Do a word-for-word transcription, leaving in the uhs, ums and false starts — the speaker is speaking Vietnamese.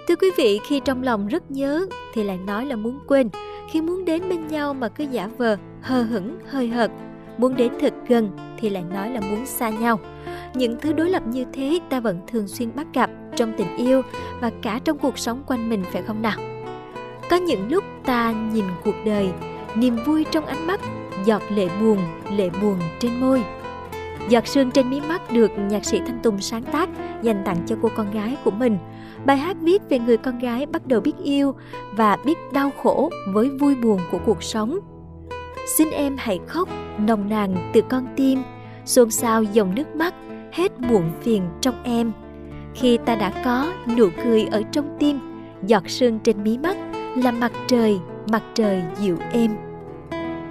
Thưa quý vị, khi trong lòng rất nhớ thì lại nói là muốn quên. Khi muốn đến bên nhau mà cứ giả vờ, hờ hững, hơi hợt. Muốn đến thật gần thì lại nói là muốn xa nhau. Những thứ đối lập như thế ta vẫn thường xuyên bắt gặp trong tình yêu và cả trong cuộc sống quanh mình, phải không nào? Có những lúc ta nhìn cuộc đời, niềm vui trong ánh mắt, giọt lệ buồn, lệ buồn trên môi. Giọt sương trên mí mắt được nhạc sĩ Thanh Tùng sáng tác dành tặng cho cô con gái của mình. Bài hát viết về người con gái bắt đầu biết yêu và biết đau khổ với vui buồn của cuộc sống. Xin em hãy khóc, nồng nàn từ con tim, xôn xao dòng nước mắt, hết muộn phiền trong em. Khi ta đã có nụ cười ở trong tim, giọt sương trên mí mắt là mặt trời, mặt trời dịu êm.